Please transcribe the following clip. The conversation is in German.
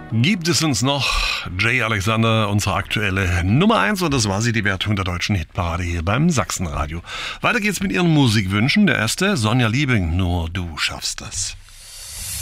Gibt es uns noch? Jay Alexander, unsere aktuelle Nummer 1, und das war sie, die Wertung der deutschen Hitparade hier beim Sachsenradio. Weiter geht's mit ihren Musikwünschen. Der erste, Sonja Liebing, Nur du schaffst das.